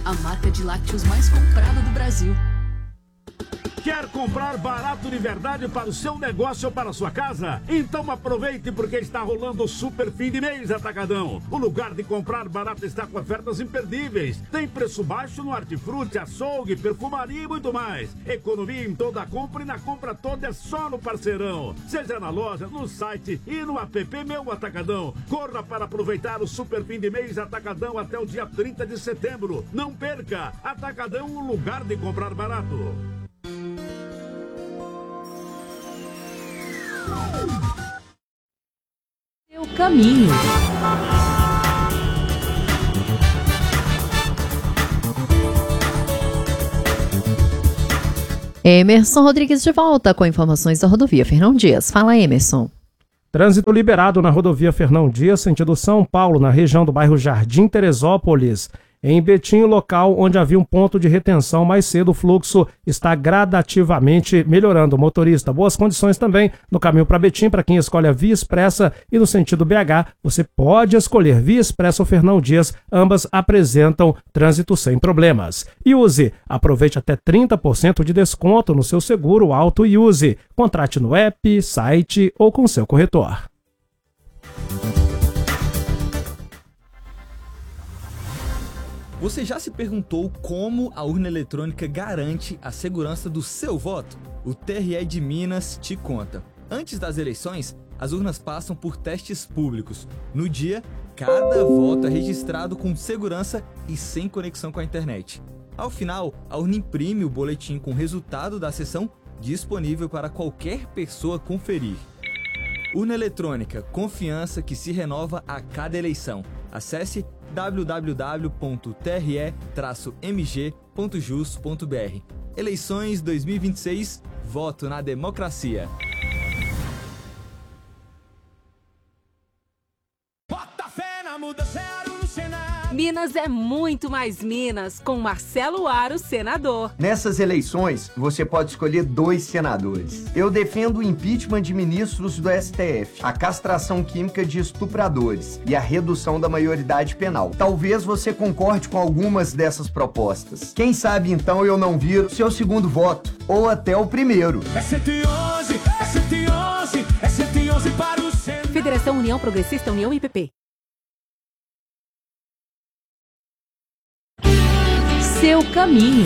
a marca de lácteos mais comprada do Brasil. Quer comprar barato de verdade para o seu negócio ou para a sua casa? Então aproveite, porque está rolando o super fim de mês Atacadão. O lugar de comprar barato está com ofertas imperdíveis. Tem preço baixo no hortifruti, açougue, perfumaria e muito mais. Economia em toda a compra, e na compra toda é só no Parceirão. Seja na loja, no site e no app Meu Atacadão. Corra para aproveitar o super fim de mês Atacadão até o dia 30 de setembro. Não perca! Atacadão, o lugar de comprar barato. Seu caminho. Emerson Rodrigues de volta com informações da rodovia Fernão Dias. Fala, Emerson. Trânsito liberado na rodovia Fernão Dias, sentido São Paulo, na região do bairro Jardim Teresópolis. Em Betim, local onde havia um ponto de retenção mais cedo, o fluxo está gradativamente melhorando. Motorista, boas condições também no caminho para Betim, para quem escolhe a Via Expressa, e no sentido BH, você pode escolher Via Expressa ou Fernão Dias, ambas apresentam trânsito sem problemas. E use, aproveite até 30% de desconto no seu seguro auto e use. Contrate no app, site ou com seu corretor. Você já se perguntou como a urna eletrônica garante a segurança do seu voto? O TRE de Minas te conta. Antes das eleições, as urnas passam por testes públicos. No dia, cada voto é registrado com segurança e sem conexão com a internet. Ao final, a urna imprime o boletim com o resultado da sessão disponível para qualquer pessoa conferir. Urna eletrônica, confiança que se renova a cada eleição. Acesse www.tre-mg.jus.br. Eleições 2026, voto na democracia. Bota fé na mudança no Senado. Minas é muito mais Minas, com Marcelo Aro, senador. Nessas eleições, você pode escolher 2 senadores. Eu defendo o impeachment de ministros do STF, a castração química de estupradores e a redução da maioridade penal. Talvez você concorde com algumas dessas propostas. Quem sabe então eu não viro seu segundo voto, ou até o primeiro. É 111, é 111, é 111 para o Senado. Federação União Progressista, União IPP. Seu caminho.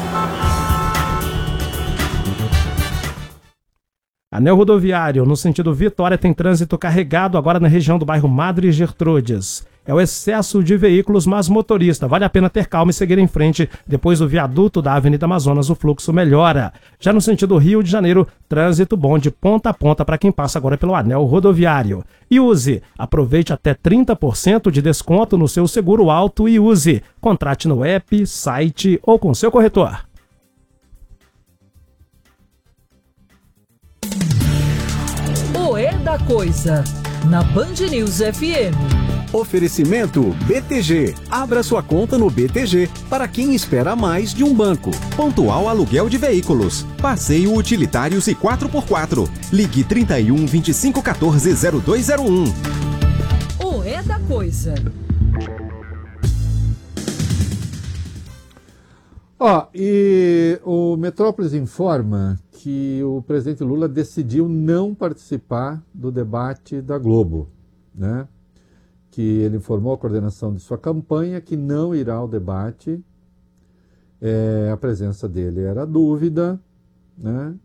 Anel rodoviário, no sentido Vitória, tem trânsito carregado agora na região do bairro Madre Gertrudes. É o excesso de veículos, mas motorista, vale a pena ter calma e seguir em frente. Depois do viaduto da Avenida Amazonas, o fluxo melhora. Já no sentido Rio de Janeiro, trânsito bom de ponta a ponta para quem passa agora pelo anel rodoviário. E use, aproveite até 30% de desconto no seu seguro auto e use. Contrate no app, site ou com seu corretor. O É da Coisa, na Band News FM. Oferecimento BTG. Abra sua conta no BTG para quem espera mais de um banco. Pontual aluguel de veículos. Passeio utilitários e 4x4. Ligue 31 25 14 0201. O É da Coisa. E o Metrópolis informa que o presidente Lula decidiu não participar do debate da Globo, né? Que ele informou a coordenação de sua campanha que não irá ao debate. A presença dele era dúvida, né?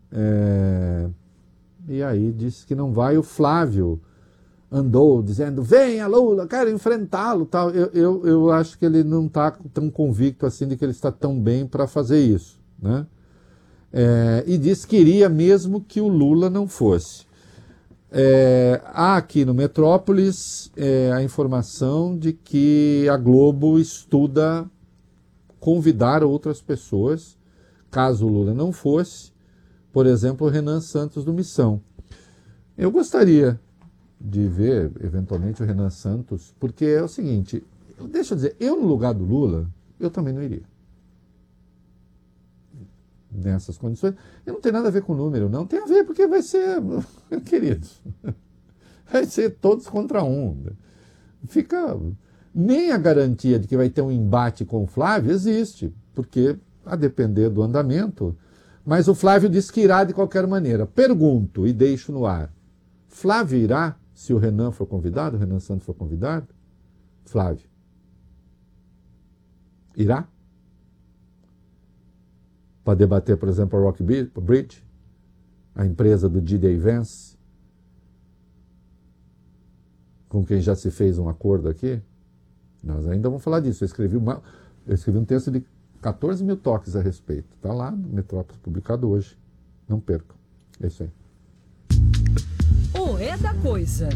E aí disse que não vai. O Flávio andou dizendo: venha Lula, quero enfrentá-lo, tal. Eu acho que ele não está tão convicto assim de que ele está tão bem para fazer isso, né? E disse que iria mesmo que o Lula não fosse. Há aqui no Metrópolis a informação de que a Globo estuda convidar outras pessoas, caso o Lula não fosse, por exemplo, o Renan Santos do Missão. Eu gostaria de ver, eventualmente, o Renan Santos, porque é o seguinte, deixa eu dizer, eu no lugar do Lula, eu também não iria. Nessas condições. E não tem nada a ver com o número, não. Tem a ver porque vai ser, queridos, vai ser todos contra um. Nem a garantia de que vai ter um embate com o Flávio existe, porque, a depender do andamento, mas o Flávio disse que irá de qualquer maneira. Pergunto e deixo no ar. Flávio irá se o Renan for convidado, o Renan Santos for convidado? Flávio. Irá? Para debater, por exemplo, a Rock Bridge, a empresa do D.Day. Vance, com quem já se fez um acordo aqui. Nós ainda vamos falar disso. Eu escrevi um texto de 14 mil toques a respeito. Está lá no Metrópolis, publicado hoje. Não percam. É isso aí. O É da Coisa.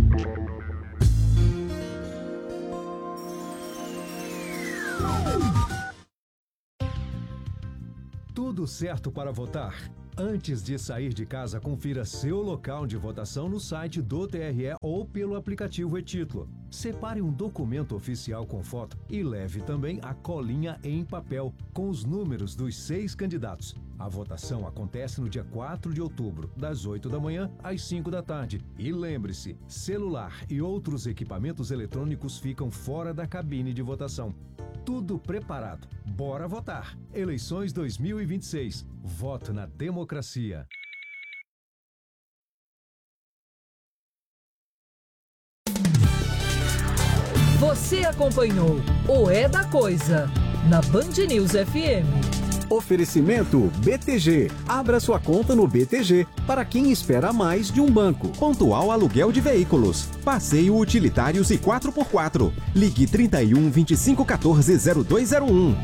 Tudo certo para votar? Antes de sair de casa, confira seu local de votação no site do TRE ou pelo aplicativo e-Título. Separe um documento oficial com foto e leve também a colinha em papel com os números dos 6 candidatos. A votação acontece no dia 4 de outubro, das 8 da manhã às 5 da tarde. E lembre-se, celular e outros equipamentos eletrônicos ficam fora da cabine de votação. Tudo preparado. Bora votar. Eleições 2026. Voto na democracia. Você acompanhou o É da Coisa na Band News FM. Oferecimento BTG. Abra sua conta no BTG para quem espera mais de um banco. Pontual Aluguel de Veículos. Passeio Utilitários e 4x4. Ligue 31 25 14 0201.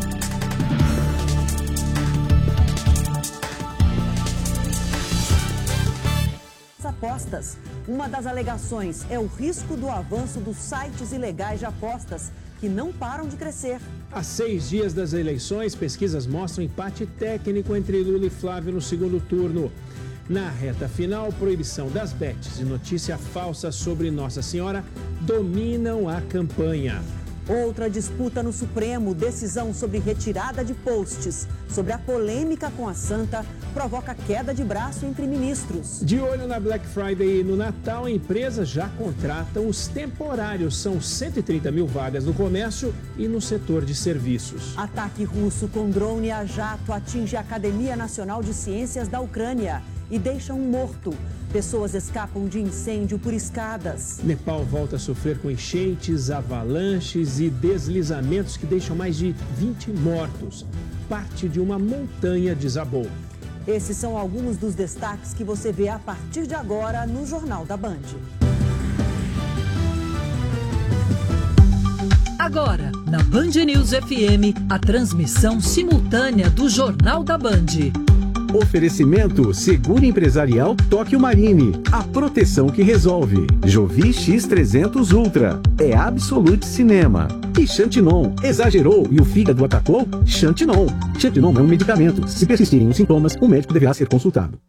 Apostas. Uma das alegações é o risco do avanço dos sites ilegais de apostas, que não param de crescer. Há 6 dias das eleições, pesquisas mostram empate técnico entre Lula e Flávio no segundo turno. Na reta final, proibição das bets e notícia falsa sobre Nossa Senhora dominam a campanha. Outra disputa no Supremo, decisão sobre retirada de posts, sobre a polêmica com a Santa, provoca queda de braço entre ministros. De olho na Black Friday e no Natal, empresas já contratam os temporários. São 130 mil vagas no comércio e no setor de serviços. Ataque russo com drone a jato atinge a Academia Nacional de Ciências da Ucrânia e deixa um morto. Pessoas escapam de incêndio por escadas. Nepal volta a sofrer com enchentes, avalanches e deslizamentos que deixam mais de 20 mortos. Parte de uma montanha desabou. Esses são alguns dos destaques que você vê a partir de agora no Jornal da Band. Agora, na Band News FM, a transmissão simultânea do Jornal da Band. Oferecimento Seguro Empresarial Tóquio Marine. A proteção que resolve. Jovi X300 Ultra. É Absolute Cinema. E Xantinon. Exagerou e o fígado atacou? Xantinon. Xantinon é um medicamento. Se persistirem os sintomas, o médico deverá ser consultado.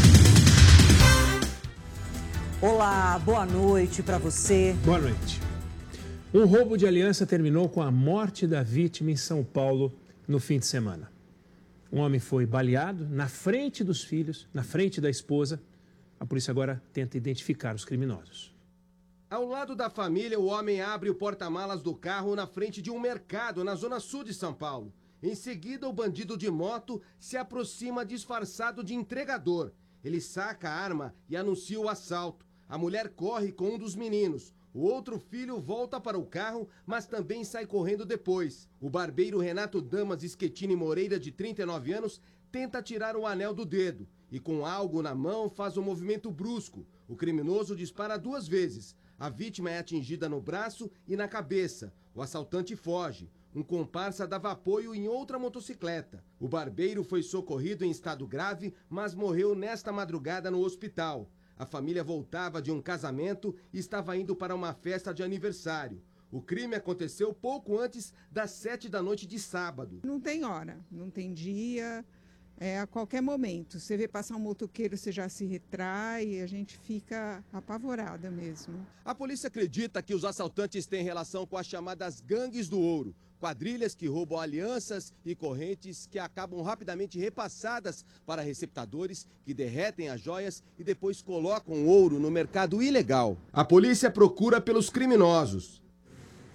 Olá, boa noite para você. Boa noite. Um roubo de aliança terminou com a morte da vítima em São Paulo no fim de semana. Um homem foi baleado na frente dos filhos, na frente da esposa. A polícia agora tenta identificar os criminosos. Ao lado da família, o homem abre o porta-malas do carro na frente de um mercado na zona sul de São Paulo. Em seguida, o bandido de moto se aproxima disfarçado de entregador. Ele saca a arma e anuncia o assalto. A mulher corre com um dos meninos. O outro filho volta para o carro, mas também sai correndo depois. O barbeiro Renato Damas Schettini Moreira, de 39 anos, tenta tirar o anel do dedo e, com algo na mão, faz um movimento brusco. O criminoso dispara 2 vezes. A vítima é atingida no braço e na cabeça. O assaltante foge. Um comparsa dava apoio em outra motocicleta. O barbeiro foi socorrido em estado grave, mas morreu nesta madrugada no hospital. A família voltava de um casamento e estava indo para uma festa de aniversário. O crime aconteceu pouco antes das 7 da noite de sábado. Não tem hora, não tem dia, a qualquer momento. Você vê passar um motoqueiro, você já se retrai, a gente fica apavorada mesmo. A polícia acredita que os assaltantes têm relação com as chamadas gangues do ouro. Quadrilhas que roubam alianças e correntes que acabam rapidamente repassadas para receptadores que derretem as joias e depois colocam ouro no mercado ilegal. A polícia procura pelos criminosos.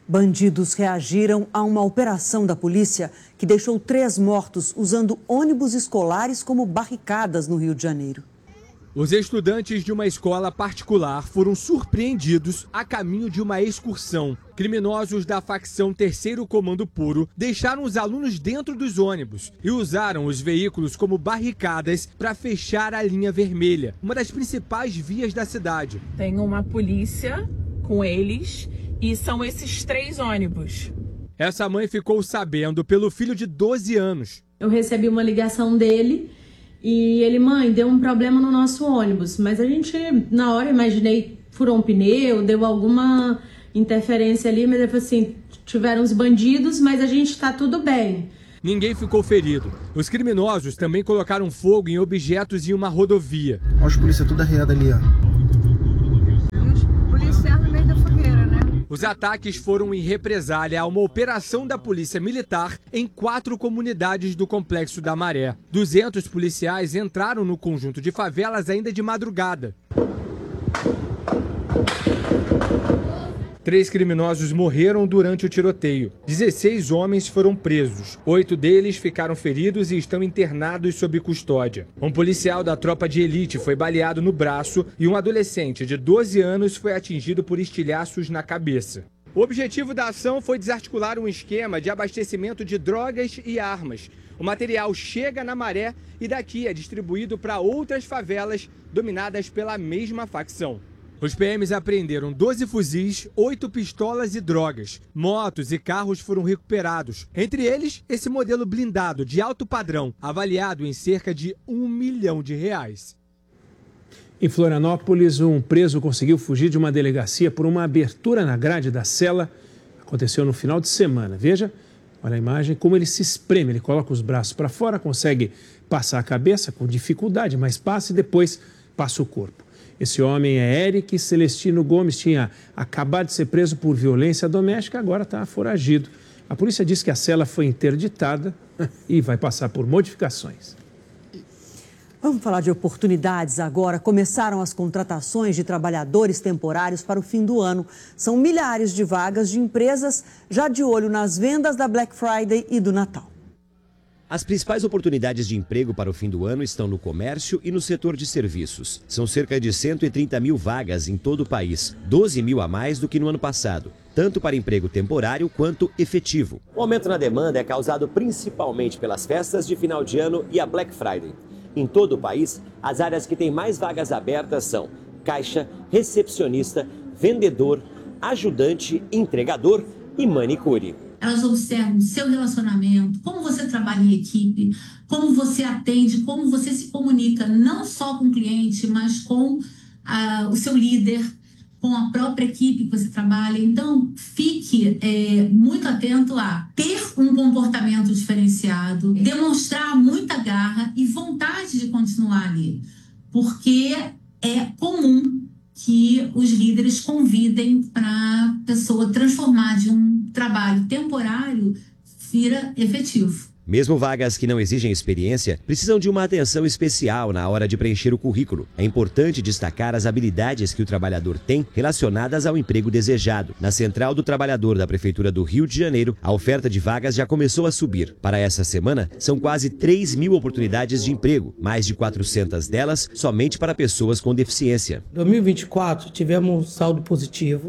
Bandidos reagiram a uma operação da polícia que deixou 3 mortos usando ônibus escolares como barricadas no Rio de Janeiro. Os estudantes de uma escola particular foram surpreendidos a caminho de uma excursão. Criminosos da facção Terceiro Comando Puro deixaram os alunos dentro dos ônibus e usaram os veículos como barricadas para fechar a linha vermelha, uma das principais vias da cidade. Tem uma polícia com eles e são esses 3 ônibus. Essa mãe ficou sabendo pelo filho de 12 anos. Eu recebi uma ligação dele. E ele, mãe, deu um problema no nosso ônibus, mas a gente, na hora, imaginei, furou um pneu, deu alguma interferência ali, mas ele falou assim, tiveram os bandidos, mas a gente tá tudo bem. Ninguém ficou ferido. Os criminosos também colocaram fogo em objetos em uma rodovia. Olha os polícia tudo arriado ali, ó. Policiais no meio da fogueira, né? Os ataques foram em represália a uma operação da Polícia Militar em 4 comunidades do Complexo da Maré. 200 policiais entraram no conjunto de favelas ainda de madrugada. 3 criminosos morreram durante o tiroteio. 16 homens foram presos. 8 deles ficaram feridos e estão internados sob custódia. Um policial da tropa de elite foi baleado no braço e um adolescente de 12 anos foi atingido por estilhaços na cabeça. O objetivo da ação foi desarticular um esquema de abastecimento de drogas e armas. O material chega na Maré e daqui é distribuído para outras favelas dominadas pela mesma facção. Os PMs apreenderam 12 fuzis, 8 pistolas e drogas. Motos e carros foram recuperados. Entre eles, esse modelo blindado de alto padrão, avaliado em cerca de R$1 milhão. Em Florianópolis, um preso conseguiu fugir de uma delegacia por uma abertura na grade da cela. Aconteceu no final de semana. Veja, olha a imagem, como ele se espreme. Ele coloca os braços para fora, consegue passar a cabeça com dificuldade, mas passa e depois passa o corpo. Esse homem é Eric Celestino Gomes, tinha acabado de ser preso por violência doméstica, agora está foragido. A polícia diz que a cela foi interditada e vai passar por modificações. Vamos falar de oportunidades agora. Começaram as contratações de trabalhadores temporários para o fim do ano. São milhares de vagas de empresas já de olho nas vendas da Black Friday e do Natal. As principais oportunidades de emprego para o fim do ano estão no comércio e no setor de serviços. São cerca de 130 mil vagas em todo o país, 12 mil a mais do que no ano passado, tanto para emprego temporário quanto efetivo. O aumento na demanda é causado principalmente pelas festas de final de ano e a Black Friday. Em todo o país, as áreas que têm mais vagas abertas são caixa, recepcionista, vendedor, ajudante, entregador e manicure. Elas observam o seu relacionamento, como você trabalha em equipe, como você atende, como você se comunica, não só com o cliente, mas com o seu líder, com a própria equipe que você trabalha. Então, fique muito atento a ter um comportamento diferenciado, demonstrar muita garra e vontade de continuar ali, porque é comum que os líderes convidem para a pessoa transformar de um trabalho temporário vira efetivo. Mesmo vagas que não exigem experiência, precisam de uma atenção especial na hora de preencher o currículo. É importante destacar as habilidades que o trabalhador tem relacionadas ao emprego desejado. Na Central do Trabalhador da Prefeitura do Rio de Janeiro, a oferta de vagas já começou a subir. Para essa semana, são quase 3 mil oportunidades de emprego, mais de 400 delas somente para pessoas com deficiência. Em 2024, tivemos um saldo positivo,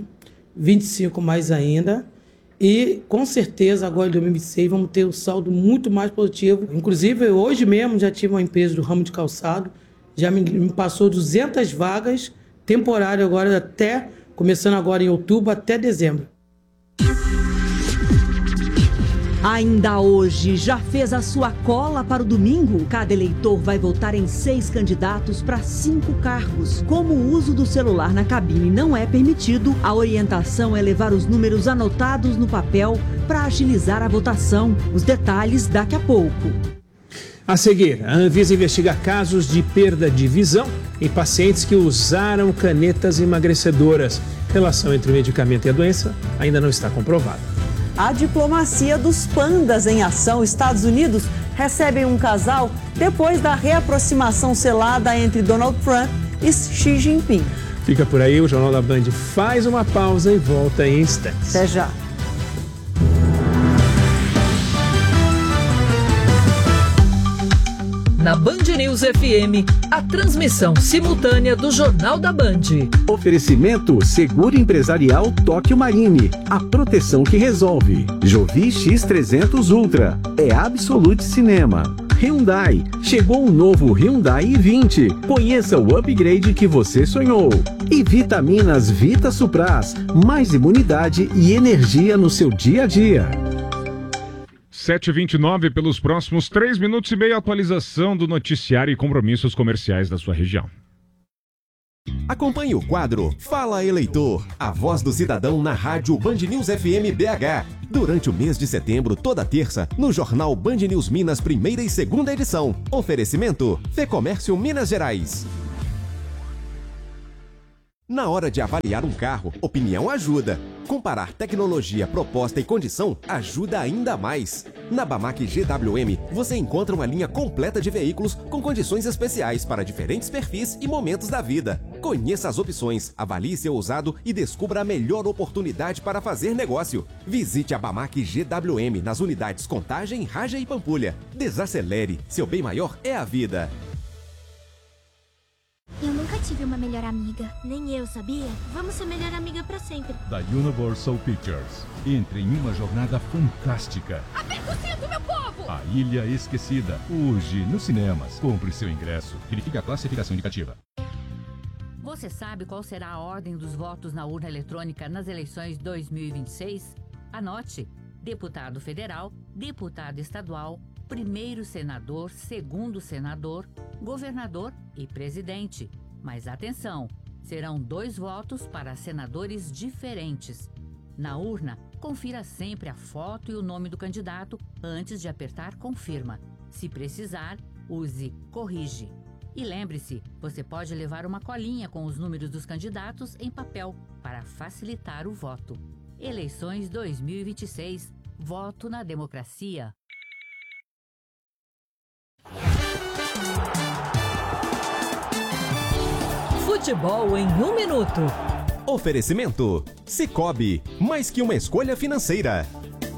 25 mais ainda. E, com certeza, agora em 2026, vamos ter um saldo muito mais positivo. Inclusive, hoje mesmo já tive uma empresa do ramo de calçado, já me passou 200 vagas temporárias agora, começando agora em outubro até dezembro. Ainda hoje, já fez a sua cola para o domingo? Cada eleitor vai votar em 6 candidatos para 5 cargos. Como o uso do celular na cabine não é permitido, a orientação é levar os números anotados no papel para agilizar a votação. Os detalhes daqui a pouco. A seguir, a Anvisa investiga casos de perda de visão em pacientes que usaram canetas emagrecedoras. A relação entre o medicamento e a doença ainda não está comprovada. A diplomacia dos pandas em ação. Estados Unidos recebem um casal depois da reaproximação selada entre Donald Trump e Xi Jinping. Fica por aí, o Jornal da Band faz uma pausa e volta em instantes. Até já. Na Band News FM, a transmissão simultânea do Jornal da Band. Oferecimento Seguro Empresarial Tóquio Marine. A proteção que resolve. Jovi X300 Ultra. É Absolute Cinema. Hyundai. Chegou o novo Hyundai i20. Conheça o upgrade que você sonhou. E Vitaminas Vita Supras. Mais imunidade e energia no seu dia a dia. 7h29, pelos próximos 3 minutos e meio, atualização do noticiário e compromissos comerciais da sua região. Acompanhe o quadro Fala Eleitor, a voz do cidadão na rádio Band News FM BH. Durante o mês de setembro, toda terça, no jornal Band News Minas, primeira e segunda edição. Oferecimento Fecomércio Minas Gerais. Na hora de avaliar um carro, opinião ajuda. Comparar tecnologia, proposta e condição ajuda ainda mais. Na Bamac GWM, você encontra uma linha completa de veículos com condições especiais para diferentes perfis e momentos da vida. Conheça as opções, avalie seu usado e descubra a melhor oportunidade para fazer negócio. Visite a Bamac GWM nas unidades Contagem, Raja e Pampulha. Desacelere, seu bem maior é a vida. Eu nunca tive uma melhor amiga. Nem eu, sabia? Vamos ser melhor amiga pra sempre. Da Universal Pictures. Entre em uma jornada fantástica. Aperta o cinto, meu povo! A Ilha Esquecida. Hoje, nos cinemas. Compre seu ingresso. Verifique a classificação indicativa. Você sabe qual será a ordem dos votos na urna eletrônica nas eleições 2026? Anote: deputado federal, deputado estadual, primeiro senador, segundo senador, governador e presidente. Mas atenção, serão 2 votos para senadores diferentes. Na urna, confira sempre a foto e o nome do candidato antes de apertar confirma. Se precisar, use corrige. E lembre-se, você pode levar uma colinha com os números dos candidatos em papel para facilitar o voto. Eleições 2026. Voto na democracia. Futebol em 1 minuto. Oferecimento Sicoob, mais que uma escolha financeira.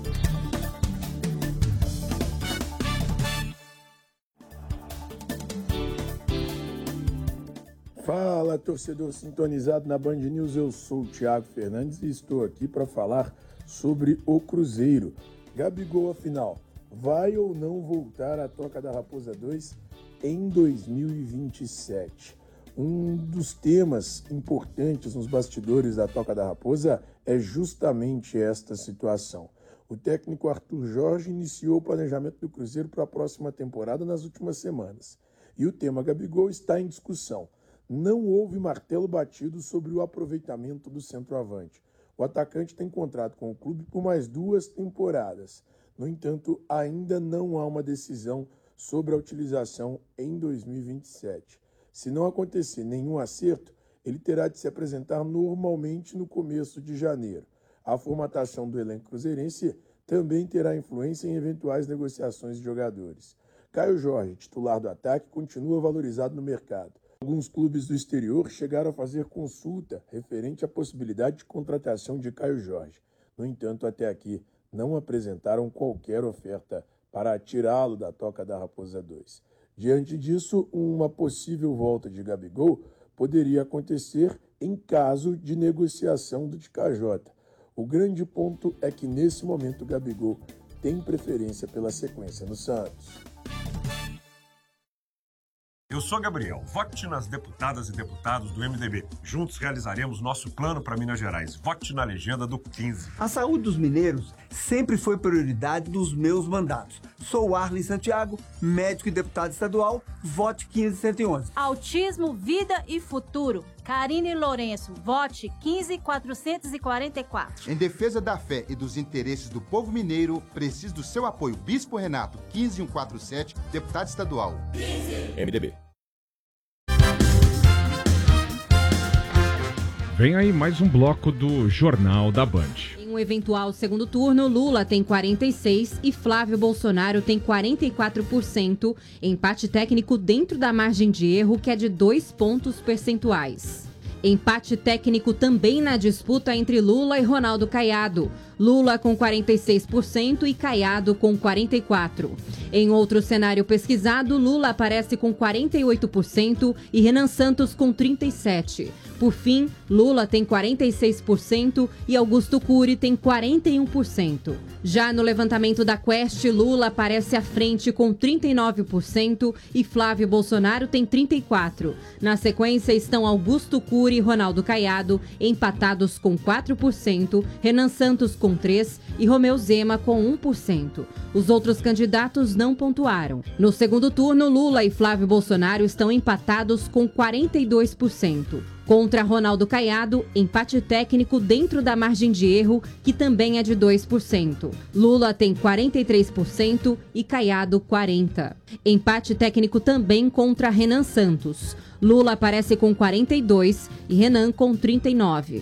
Fala, torcedor sintonizado na Band News, eu sou o Thiago Fernandes e estou aqui para falar sobre o Cruzeiro. Gabigol, afinal, vai ou não voltar à Toca da Raposa 2 em 2027? Um dos temas importantes nos bastidores da Toca da Raposa é justamente esta situação. O técnico Arthur Jorge iniciou o planejamento do Cruzeiro para a próxima temporada nas últimas semanas. E o tema Gabigol está em discussão. Não houve martelo batido sobre o aproveitamento do centroavante. O atacante tem contrato com o clube por mais 2 temporadas. No entanto, ainda não há uma decisão sobre a utilização em 2027. Se não acontecer nenhum acerto, ele terá de se apresentar normalmente no começo de janeiro. A formatação do elenco cruzeirense também terá influência em eventuais negociações de jogadores. Caio Jorge, titular do ataque, continua valorizado no mercado. Alguns clubes do exterior chegaram a fazer consulta referente à possibilidade de contratação de Caio Jorge. No entanto, até aqui, não apresentaram qualquer oferta para tirá-lo da Toca da Raposa 2. Diante disso, uma possível volta de Gabigol poderia acontecer em caso de negociação do Ticajota. O grande ponto é que, nesse momento, o Gabigol tem preferência pela sequência no Santos. Eu sou Gabriel. Vote nas deputadas e deputados do MDB. Juntos realizaremos nosso plano para Minas Gerais. Vote na legenda do 15. A saúde dos mineiros sempre foi prioridade dos meus mandatos. Sou Arlen Santiago, médico e deputado estadual. Vote 15111. Autismo, vida e futuro. Karine Lourenço. Vote 15444. Em defesa da fé e dos interesses do povo mineiro, preciso do seu apoio. Bispo Renato, 15147, deputado estadual. 15. MDB. Vem aí mais um bloco do Jornal da Band. Em um eventual segundo turno, Lula tem 46% e Flávio Bolsonaro tem 44%. Empate técnico dentro da margem de erro, que é de 2 pontos percentuais. Empate técnico também na disputa entre Lula e Ronaldo Caiado. Lula com 46% e Caiado com 44%. Em outro cenário pesquisado, Lula aparece com 48% e Renan Santos com 37%. Por fim, Lula tem 46% e Augusto Cury tem 41%. Já no levantamento da Quest, Lula aparece à frente com 39% e Flávio Bolsonaro tem 34%. Na sequência estão Augusto Cury e Ronaldo Caiado, empatados com 4%, Renan Santos com 3% e Romeu Zema com 1%. Os outros candidatos não pontuaram. No segundo turno, Lula e Flávio Bolsonaro estão empatados com 42%. Contra Ronaldo Caiado, empate técnico dentro da margem de erro, que também é de 2%. Lula tem 43% e Caiado 40%. Empate técnico também contra Renan Santos. Lula aparece com 42% e Renan com 39%.